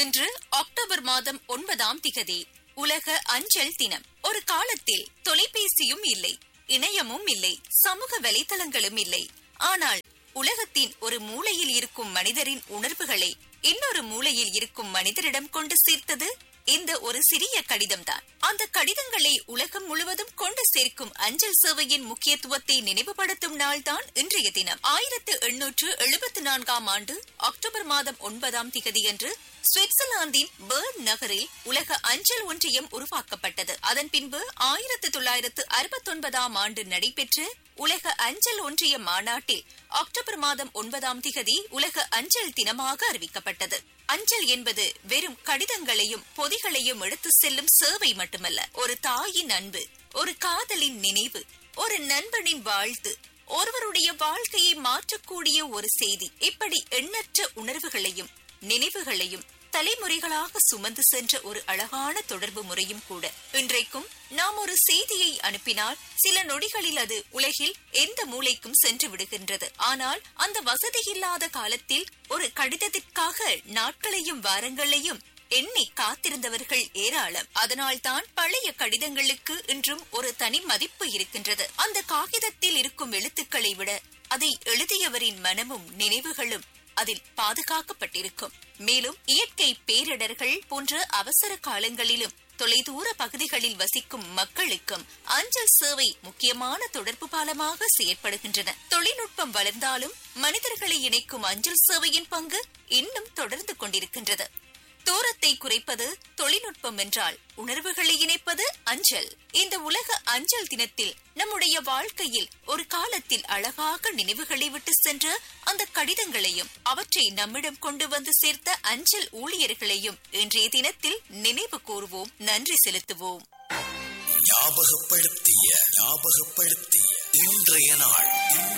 இன்று அக்டோபர் மாதம் 9ஆம் திகதி உலக அஞ்சல் தினம். ஒரு காலத்தில் தொலைபேசியும் இல்லை, இணையமும் இல்லை, சமூக வலைதளங்களும் இல்லை. ஆனால் உலகத்தின் ஒரு மூலையில் இருக்கும் மனிதரின் உணர்வுகளை இன்னொரு மூலையில் இருக்கும் மனிதரிடம் கொண்டு சேர்த்தது இந்த ஒரு சிறிய கடிதம்தான். அந்த கடிதங்களை உலகம் முழுவதும் கொண்டு சேர்க்கும் அஞ்சல் சேவையின் முக்கியத்துவத்தை நினைவுபடுத்தும் நாள்தான் இன்றைய தினம். 1874ஆம் ஆண்டு அக்டோபர் மாதம் 9ஆம் திகதியன்று சுவிட்சர்லாந்தின் பெர்ன் நகரில் உலக அஞ்சல் ஒன்றியம் உருவாக்கப்பட்டது. அதன் பின்பு 1969ஆம் ஆண்டு நடைபெற்ற உலக அஞ்சல் ஒன்றிய மாநாட்டில் அக்டோபர் மாதம் 9ஆம் திகதி உலக அஞ்சல் தினமாக அறிவிக்கப்பட்டது. அஞ்சல் என்பது வெறும் கடிதங்களையும் பொதிகளையும் எடுத்து செல்லும் சேவை மட்டுமல்ல, ஒரு தாயின் அன்பு, ஒரு காதலின் நினைவு, ஒரு நண்பனின் வாழ்த்து, ஒருவருடைய வாழ்க்கையை மாற்றக்கூடிய ஒரு செய்தி. இப்படி எண்ணற்ற உணர்வுகளையும் நினைவுகளையும் தலைமுறைகளாக சுமந்து சென்ற ஒரு அழகான தொடர்பு முறையும் கூட. இன்றைக்கும் நாம் ஒரு செய்தியை அனுப்பினால் சில நொடிகளில் அது உலகில் எந்த மூலைக்கும் சென்று விடுகின்றது. ஆனால் அந்த வசதி இல்லாத காலத்தில் ஒரு கடிதத்திற்காக நாட்களையும் வாரங்களையும் எண்ணி காத்திருந்தவர்கள் ஏராளம். அதனால்தான் பழைய கடிதங்களுக்கு இன்றும் ஒரு தனி மதிப்பு இருக்கின்றது. அந்த காகிதத்தில் இருக்கும் எழுத்துக்களை விட அதை எழுதியவரின் மனமும் நினைவுகளும் அதில் பாதுகாக்கப்பட்டிருக்கும். மேலும் இயற்கை பேரிடர்கள் போன்ற அவசர காலங்களிலும் தொலைதூர பகுதிகளில் வசிக்கும் மக்களுக்கும் அஞ்சல் சேவை முக்கியமான தொடர்பு பாலமாக செயற்படுகின்றன. தொழில்நுட்பம் வளர்ந்தாலும் மனிதர்களை இணைக்கும் அஞ்சல் சேவையின் பங்கு இன்னும் தொடர்ந்து கொண்டிருக்கின்றது. தூரத்தை குறைப்பது தொழில்நுட்பம் என்றால் உணர்வுகளை இணைப்பது அஞ்சல். இந்த உலக அஞ்சல் தினத்தில் நம்முடைய வாழ்க்கையில் ஒரு காலத்தில் அழகாக நினைவுகளை விட்டு சென்ற அந்த கடிதங்களையும் அவற்றை நம்மிடம் கொண்டு வந்து சேர்த்த அஞ்சல் ஊழியர்களையும் இன்றைய தினத்தில் நினைவு கூறுவோம், நன்றி செலுத்துவோம். ஞாபகப்படுத்திய இன்றைய நாள்.